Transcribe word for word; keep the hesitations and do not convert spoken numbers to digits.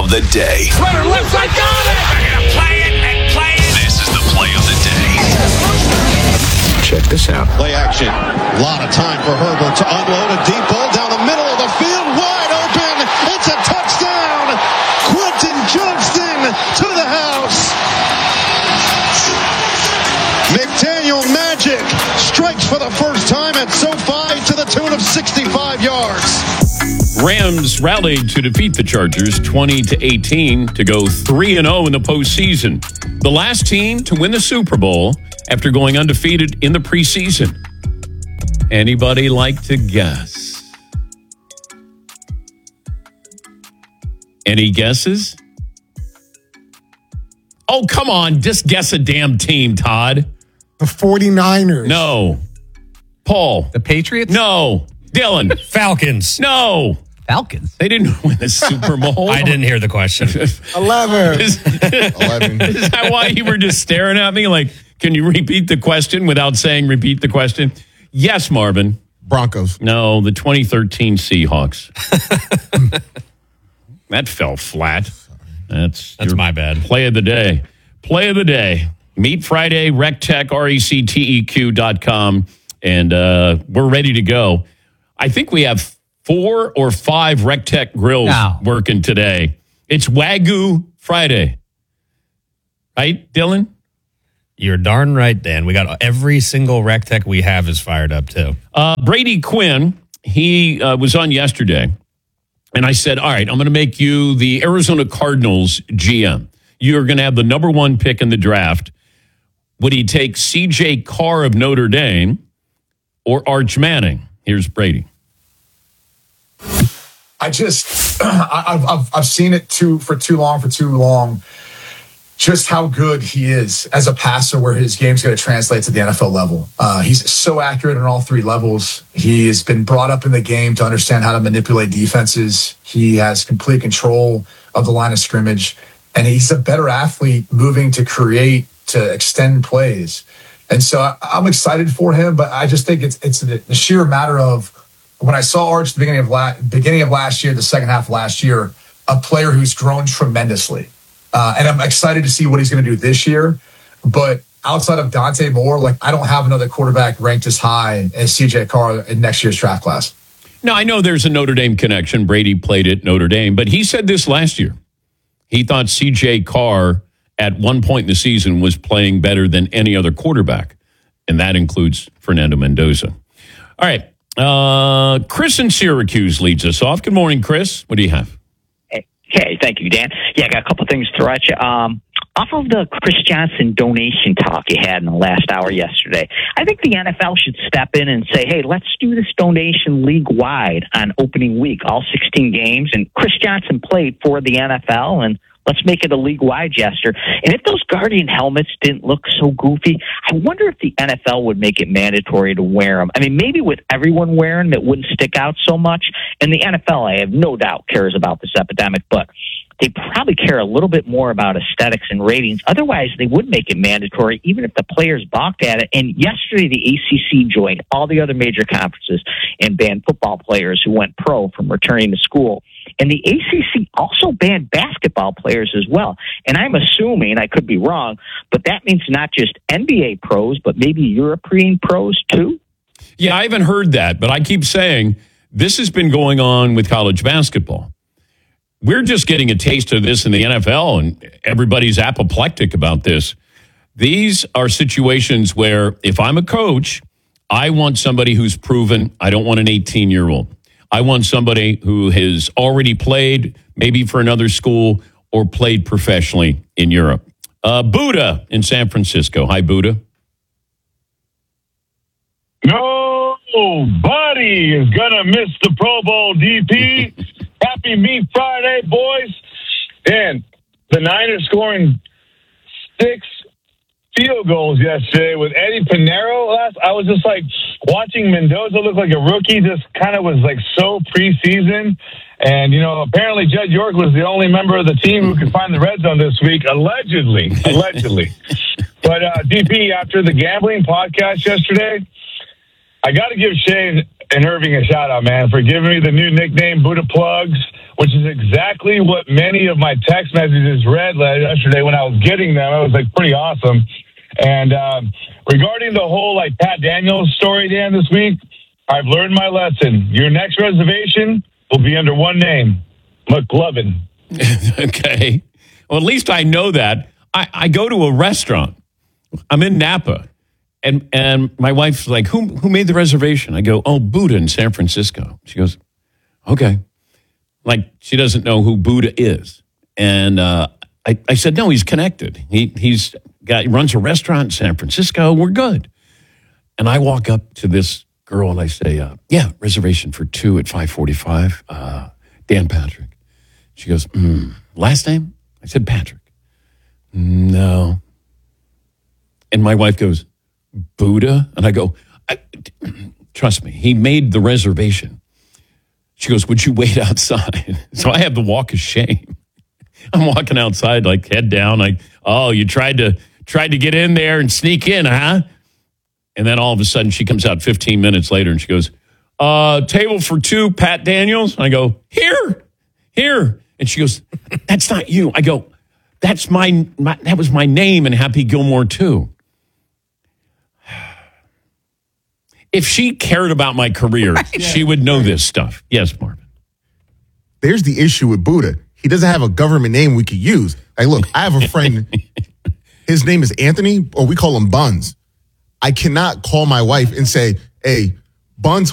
of the day. Runner left side, got it! They're going to play it and play it. This is the play of the day. Check this out. Play action. A lot of time for Herbert to unload a deep ball down the middle of the field. Wide open. It's a touchdown. Quentin Johnston to the house. McDaniel Magic strikes for the first time at SoFi to the tune of sixty-five yards. Rams rallied to defeat the Chargers twenty to eighteen to go three and oh in the postseason. The last team to win the Super Bowl after going undefeated in the preseason. Anybody like to guess? Any guesses? Oh, come on. Just guess a damn team, Todd. The 49ers. No. Paul. The Patriots? No. Dylan. Falcons. No. Falcons? They didn't win the Super Bowl. I didn't hear the question. eleven. Is, eleven. Is that why you were just staring at me like, can you repeat the question without saying repeat the question? Yes, Marvin. Broncos. No, the twenty thirteen Seahawks. That fell flat. That's That's my bad. Play of the day. Play of the day. Meet Friday, RecTech, R E C T E Q dot com. And uh, we're ready to go. I think we have four or five RecTech grills no. working today. It's Wagyu Friday. Right, Dylan? You're darn right, Dan. We got every single RecTech we have is fired up, too. Uh, Brady Quinn, he uh, was on yesterday. And I said, all right, I'm going to make you the Arizona Cardinals G M. You're going to have the number one pick in the draft. Would he take C J Carr of Notre Dame or Arch Manning? Here's Brady. I just, I've, I've, I've seen it too for too long, for too long, just how good he is as a passer, where his game's going to translate to the N F L level. Uh, he's so accurate on all three levels. He has been brought up in the game to understand how to manipulate defenses. He has complete control of the line of scrimmage, and he's a better athlete moving to create, to extend plays. And so I, I'm excited for him, but I just think it's it's the, the sheer matter of when I saw Arch at the beginning of, la- beginning of last year, the second half of last year, a player who's grown tremendously. Uh, and I'm excited to see what he's going to do this year. But outside of Dante Moore, like I don't have another quarterback ranked as high as C J Carr in next year's draft class. Now, I know there's a Notre Dame connection. Brady played at Notre Dame, but he said this last year. He thought C J Carr at one point in the season was playing better than any other quarterback, and that includes Fernando Mendoza. All right. Uh, Chris in Syracuse leads us off. Good morning, Chris. What do you have? Hey, thank you, Dan. Yeah, I got a couple of things to throw at you. Um, off of the Chris Johnson donation talk you had in the last hour yesterday, I think the N F L should step in and say, hey, let's do this donation league-wide on opening week, all sixteen games. And Chris Johnson played for the N F L, and let's make it a league-wide gesture. And if those Guardian helmets didn't look so goofy, I wonder if the N F L would make it mandatory to wear them. I mean, maybe with everyone wearing them, it wouldn't stick out so much. And the N F L, I have no doubt, cares about this epidemic, but they probably care a little bit more about aesthetics and ratings. Otherwise, they would make it mandatory, even if the players balked at it. And yesterday, the A C C joined all the other major conferences and banned football players who went pro from returning to school. And the A C C also banned basketball players as well. And I'm assuming, I could be wrong, but that means not just N B A pros, but maybe European pros too? Yeah, I haven't heard that, but I keep saying this has been going on with college basketball. We're just getting a taste of this in the N F L, and everybody's apoplectic about this. These are situations where if I'm a coach, I want somebody who's proven. I don't want an eighteen-year-old. I want somebody who has already played, maybe for another school, or played professionally in Europe. Uh, Buddha in San Francisco. Hi, Buddha. Nobody is going to miss the Pro Bowl, D P. Happy Meat Friday, boys. And the Niners scoring six field goals yesterday with Eddie Pinheiro last. I was just like watching Mendoza look like a rookie, just kind of was like so preseason. And, you know, apparently Judd York was the only member of the team who could find the red zone this week, allegedly, allegedly. But uh, D P, after the gambling podcast yesterday, I got to give Shane and Irving a shout out, man, for giving me the new nickname, Buddha Plugs. which is exactly what many of my text messages read yesterday when I was getting them. It was like pretty awesome. And um, regarding the whole like Pat Daniels story, Dan, this week, I've learned my lesson. Your next reservation will be under one name, McLovin. Okay. Well, at least I know that. I, I go to a restaurant. I'm in Napa. And and my wife's like, who who made the reservation? I go, oh, Buddha in San Francisco. She goes, okay. Like, she doesn't know who Buddha is. And uh, I, I said, no, he's connected. He he's got he runs a restaurant in San Francisco. We're good. And I walk up to this girl and I say, uh, yeah, reservation for two at five forty-five. Uh, Dan Patrick. She goes, mm, last name? I said, Patrick. No. And my wife goes, Buddha? And I go, I, trust me, he made the reservation. She goes, would you wait outside? So I have the walk of shame. I'm walking outside, like head down, like, oh, you tried to tried to get in there and sneak in, huh? And then all of a sudden she comes out fifteen minutes later and she goes, uh, table for two, Pat Daniels. And I go, here, here. And she goes, that's not you. I go, that's my, my that was my name in Happy Gilmore too. If she cared about my career, right. she would know this stuff. Yes, Marvin. There's the issue with Buddha. He doesn't have a government name we could use. Like, look, I have a friend. His name is Anthony, or we call him Buns. I cannot call my wife and say, hey, Buns